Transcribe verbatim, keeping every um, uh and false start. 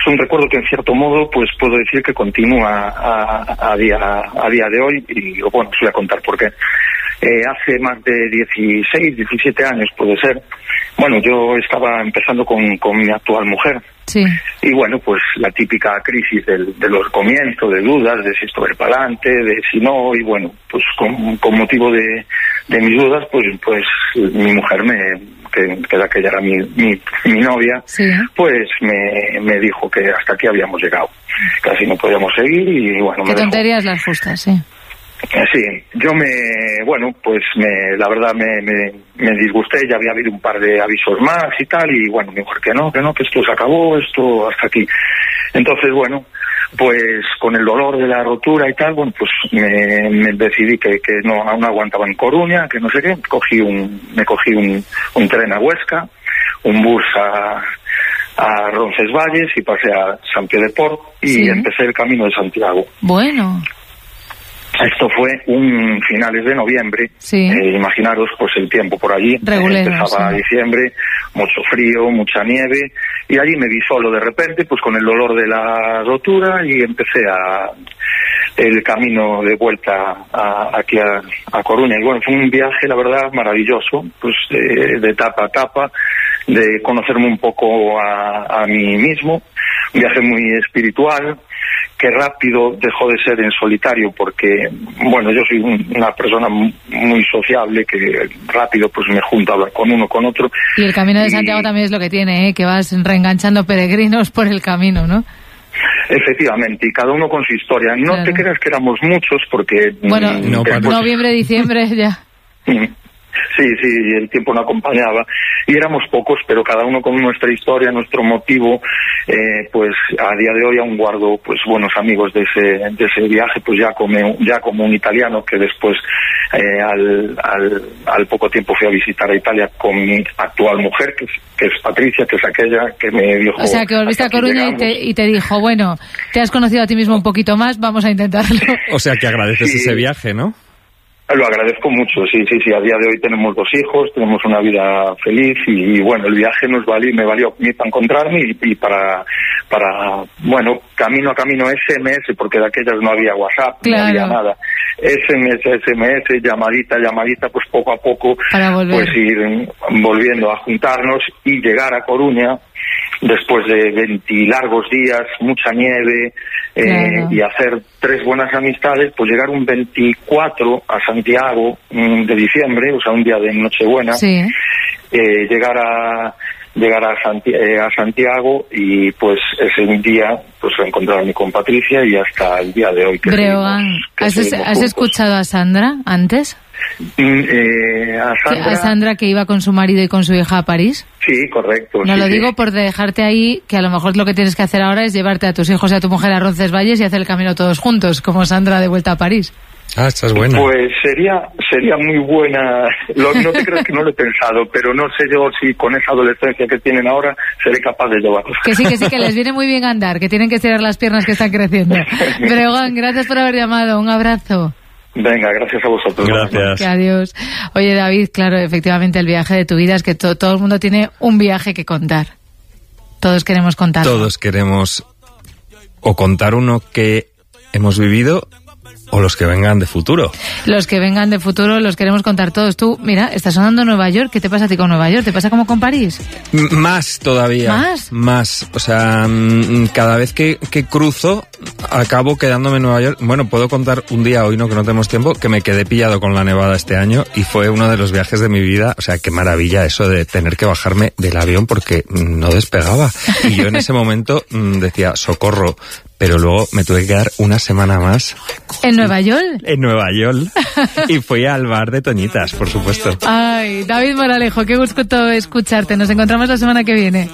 es un recuerdo que en cierto modo pues puedo decir que continúa a, a, día, a día de hoy, y bueno, os voy a contar por qué. Eh, hace más de dieciséis, diecisiete años puede ser, bueno, yo estaba empezando con, con mi actual mujer. Sí. Y bueno, pues la típica crisis del, de los comienzos, de dudas, de si esto va para adelante, de si no, y bueno, pues con, con motivo de, de mis dudas, pues pues mi mujer, me que, que era, que ella era mi, mi, mi novia, sí. pues me, me dijo que hasta aquí habíamos llegado, casi no podíamos seguir, y bueno... Qué me tonterías dejó. las justas, sí. Sí, yo me, bueno, pues me, la verdad me, me, me disgusté, ya había habido un par de avisos más y tal, y bueno, me dijo que no, que no, que esto se acabó, esto hasta aquí. Entonces, bueno, pues con el dolor de la rotura y tal, bueno, pues me, me decidí que, que no, no aguantaba en Coruña, que no sé qué, cogí un, me cogí un, un tren a Huesca, un bus a, a Roncesvalles y pasé a Sant Pie de Port y sí. empecé el camino de Santiago. Bueno... Esto fue un finales de noviembre, sí. eh, imaginaros pues el tiempo por allí, Regulero, empezaba sí. diciembre, mucho frío, mucha nieve, y allí me vi solo de repente, pues con el dolor de la rotura, y empecé a el camino de vuelta a, aquí a, a Coruña. Y bueno, fue un viaje, la verdad, maravilloso, pues de, de etapa a etapa, de conocerme un poco a, a mí mismo, un viaje muy espiritual, que rápido dejó de ser en solitario, porque, bueno, yo soy un, una persona muy sociable, que rápido pues me junto a hablar con uno, con otro. Y el Camino de y... Santiago también es lo que tiene, ¿eh? Que vas reenganchando peregrinos por el camino, ¿no? Efectivamente, y cada uno con su historia. No claro. te creas que éramos muchos, porque... Bueno, no, después... noviembre, diciembre, ya... Sí, sí, el tiempo no acompañaba y éramos pocos, pero cada uno con nuestra historia, nuestro motivo, eh, pues a día de hoy aún guardo pues buenos amigos de ese de ese viaje, pues ya como ya como un italiano que después eh, al, al al poco tiempo fui a visitar a Italia con mi actual mujer, que es, que es Patricia, que es aquella que me dijo... O sea, que volviste a Coruña y te, y te dijo, bueno, te has conocido a ti mismo un poquito más, vamos a intentarlo. O sea, que agradeces sí. ese viaje, ¿no? Lo agradezco mucho, sí, sí, sí. A día de hoy tenemos dos hijos, tenemos una vida feliz y, y bueno, el viaje nos valió, me valió a mí para encontrarme y, y para, para, bueno, camino a camino ese eme ese, porque de aquellas no había WhatsApp, claro. no había nada. ese eme ese, ese eme ese, llamadita, llamadita, pues poco a poco, pues ir volviendo a juntarnos y llegar a Coruña después de veinte largos días, mucha nieve, eh, claro. y hacer tres buenas amistades, pues llegar un veinticuatro a Santiago mm, de diciembre, o sea, un día de Nochebuena, sí. eh, llegar a llegar a, Santi eh, a Santiago y pues ese día pues reencontrarme con Patricia y hasta el día de hoy que Breogán, seguimos, que ¿has, seguimos ¿has escuchado a Sandra antes? Mm, eh, a, Sandra... a Sandra que iba con su marido y con su hija a París. Sí, correcto. No sí, lo sí. digo por dejarte ahí, que a lo mejor lo que tienes que hacer ahora es llevarte a tus hijos y a tu mujer a Roncesvalles y hacer el camino todos juntos, como Sandra de vuelta a París. Ah, esta es buena. Pues sería sería muy buena. Lo, no te creas que no lo he pensado, pero no sé yo si con esa adolescencia que tienen ahora seré capaz de llevarlos. Que sí, que sí, que les viene muy bien andar, que tienen que estirar las piernas que están creciendo. Breogán, gracias por haber llamado. Un abrazo. Venga, gracias a vosotros. Gracias. Que adiós. Oye, David, claro, efectivamente el viaje de tu vida es que to todo el mundo tiene un viaje que contar. Todos queremos contar. Todos queremos o contar uno que hemos vivido o los que vengan de futuro. Los que vengan de futuro los queremos contar todos. Tú, mira, está sonando Nueva York. ¿Qué te pasa a ti con Nueva York? ¿Te pasa como con París? M más todavía. ¿Más? Más. O sea, cada vez que, que cruzo acabo quedándome en Nueva York. Bueno, puedo contar un día, hoy no, que no tenemos tiempo, que me quedé pillado con la nevada este año y fue uno de los viajes de mi vida. O sea, qué maravilla eso de tener que bajarme del avión porque no despegaba. Y yo en ese momento decía, socorro. Pero luego me tuve que quedar una semana más. ¿En Nueva York? En Nueva York. Y fui al bar de Toñitas, por supuesto. Ay, David Moralejo, qué gusto escucharte. Nos encontramos la semana que viene.